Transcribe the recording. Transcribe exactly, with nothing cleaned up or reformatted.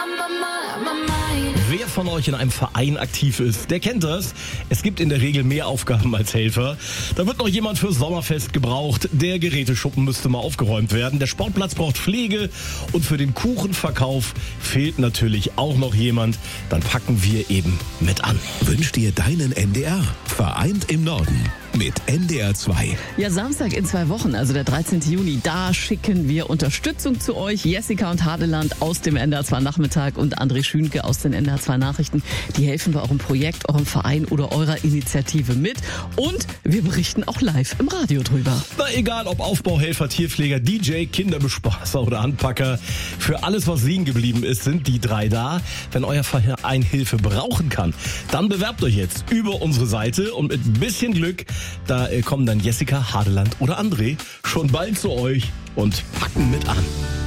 Wer von euch in einem Verein aktiv ist, der kennt das. Es gibt in der Regel mehr Aufgaben als Helfer. Da wird noch jemand fürs Sommerfest gebraucht. Der Geräteschuppen müsste mal aufgeräumt werden. Der Sportplatz braucht Pflege. Und für den Kuchenverkauf fehlt natürlich auch noch jemand. Dann packen wir eben mit an. Wünsch dir deinen N D R. Vereint im Norden. Mit N D R zwei. Ja, Samstag in zwei Wochen, also der dreizehnten Juni, da schicken wir Unterstützung zu euch. Jessica und Hadeland aus dem N D R zwei Nachmittag und André Schünke aus den N D R zwei Nachrichten. Die helfen bei eurem Projekt, eurem Verein oder eurer Initiative mit. Und wir berichten auch live im Radio drüber. Na, egal ob Aufbauhelfer, Tierpfleger, D J, Kinderbespaßer oder Anpacker. Für alles, was liegen geblieben ist, sind die drei da. Wenn euer Verein Hilfe brauchen kann, dann bewerbt euch jetzt über unsere Seite und mit ein bisschen Glück, da kommen dann Jessica, Hadeland oder André schon bald zu euch und packen mit an.